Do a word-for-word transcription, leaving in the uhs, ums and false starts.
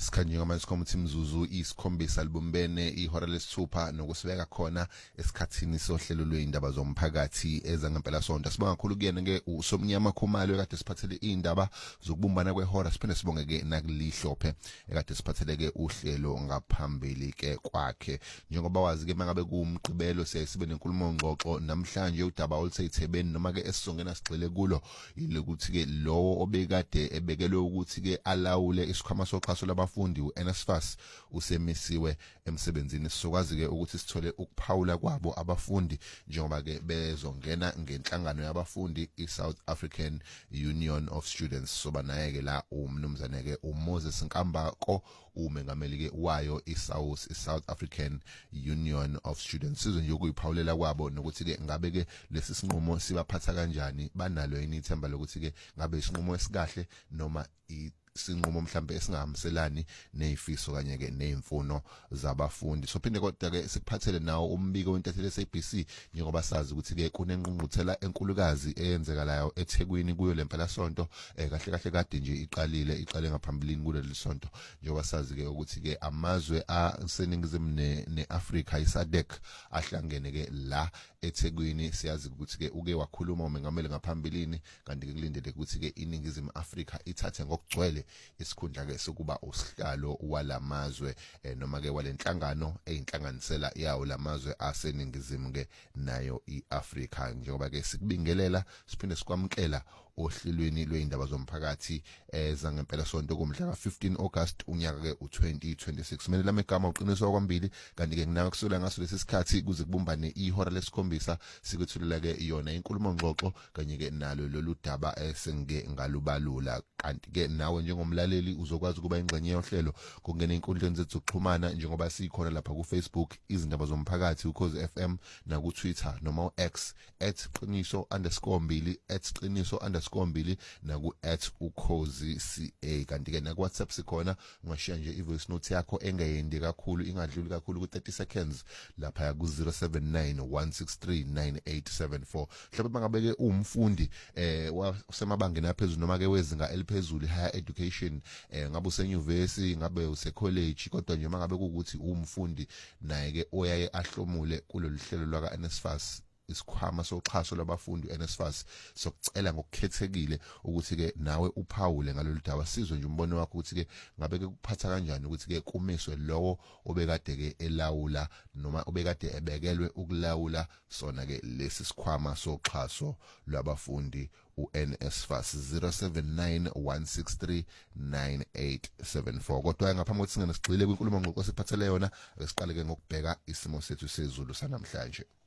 sikhanyeka manje komthi imzuzu isikhombisa libumbene ihora lesithupha nokusibeka khona esikhathini sohlelo lweindaba zomphakathi ezangempela sonto. Sibonga kakhulu kuyena ke uSomnyama Khumalo ekade siphathele indaba zokubumbana kwehora, siphinde sibonge ke nakulihlophe ekade siphathele ke uhlelo ngaphambili ke kwakhe. Njengoba wazi ke mangabe kumgqibelo siyasibe nenkulumo ngxoxo namhlanje udaba oluseyithebeni noma ke esizongena sigxile kulo ilokuthi ke lowo obekade ebekelwe ukuthi ke alawule isikhwama soxhaso labafundi uNSFAS usemisiwe emsebenzini. Sizokwazi ke ukuthi sithole ukuphawula kwabo abafundi njengoba ke bezongena ngenhlangano yabafundi iSouth African Union of Students. Soba naye ke la umnumzane ke uMoses Nkambako umengameli ke wayo iSouth iSouth African Union of Students. Sizo nje ukuyiphawulela kwabo nokuthi ke ngabe ke lesi sinqumo sibaphatha kanjani, banalo yini ithemba lokuthi ke ngabe isinqumo esikahle noma sinqumo mhlambe esingahamselani nezifiso kanye ke nezimfuno zabafundi. So phinde kodwa ke sikuphathele nawo umbiko wentatheli S A B C njengoba sazi ukuthi ke kunenqungquthela enkulukazi eyenzekalayo eThekwini kuyo lempela sonto eh kahle kahle kade nje iqalile iqale ngaphambilini kuleli sonto njengoba sazi ke ukuthi ke amazwe aseningizimu neAfrika iSADC ahlangene ke la eThekwini. Siyazi ukuthi ke uke wakhuluma umengameli ngaphambilini kanti ke kulindele ukuthi ke iningizimu Afrika ithathe ngokugcwele isikhundla ke sokuba usihlalo walamazwe eh, noma ke walenhlangano eyinhlanganisela yawo lamazwe aseningizimu ke nayo iAfrika. Njengoba ke sikubingelela siphinde sikwamkela ohlelweni lweindaba zomphakathi ezangempela sonto kumhla ka fifteen August unyaka ke u twenty twenty-six. Mina lami igama uqiniso kwambili kanti ke nginawe kusula ngaso lesi sikhathi kuze kubumbane ihora lesikhombisa sikuthulela ke iyona inkulumo ngxoxo kanye ke nalo lolu daba esenge ngalubalula. Kanti ke nawe njengomlaleli uzokwazi ukuba ingxenye yohlelo kungena inkundleni zethu zokuxhumana njengoba sikhona lapha ku Facebook izindaba zomphakathi ukhozi F M na ku Twitter noma X at qiniso underscore mbili at qiniso underscore mbili na ku at ukhozi ca. Kanti ke na ku WhatsApp sikhona ungashiya nje ivoice note yakho engayendi kakhulu ingadluli kakhulu ku thirty seconds lapha ya ku zero seven nine one six three nine eight seven four. Mhlawumbe mangabe ke umfundi eh wasemabangeni aphezulu noma ke wezinga eliphezulu higher education eh ngabe usenyuvesi ngabe usecollege kodwa nje mangabe ukuthi umfundi naye ke oyaye ahlomule kulolu hlelo lwaka NSFAS isikhwama soxhaso labafundi uNSFAS sokucela ngokukhethekile ukuthi ke nawe uphawule ngalolu daba. Sizwe nje umbono wakho ukuthi ke ngabe ke kuphatha kanjani ukuthi ke kumiswe lowo obekade ke elawula noma obekade ebekelwe ukulawula sona ke lesi sikhwama soxhaso lwabafundi uNSFAS zero seven nine one six three nine eight seven four. Kodwa ngaphambi kokuthi singene sigxile kwinkulumo ngxoxo siphathele yona siqale ke ngokubheka isimo sethu sezulu sanamhlanje.